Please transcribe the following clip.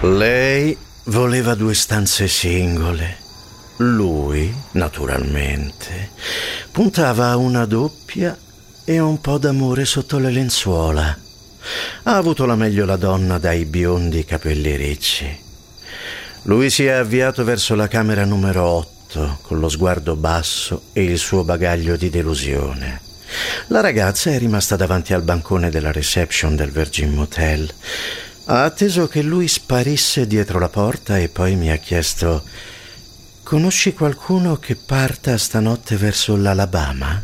Lei voleva 2 stanze singole. Lui, naturalmente, puntava a una doppia e un po' d'amore sotto le lenzuola. Ha avuto la meglio la donna dai biondi capelli ricci. Lui si è avviato verso la camera numero 8 con lo sguardo basso e il suo bagaglio di delusione. La ragazza è rimasta davanti al bancone della reception del Virgin Motel. Ha atteso che lui sparisse dietro la porta e poi mi ha chiesto: «Conosci qualcuno che parta stanotte verso l'Alabama?»